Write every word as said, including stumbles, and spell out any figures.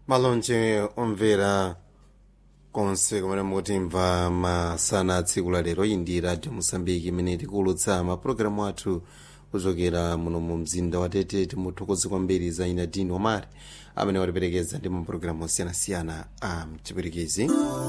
malonje omvera konse kumene mukutimva masana a tsiku la lero. Iyi ndi radio Mosambiki imene tikuwulutsa mapulogalamu athu kuchokera muno mu mzinda wa Tete. Timuthokoze kwambiri za ina dini omari amene watiperekeza ndi mapulogalamu osiyanasiyana a mchipwitikizi.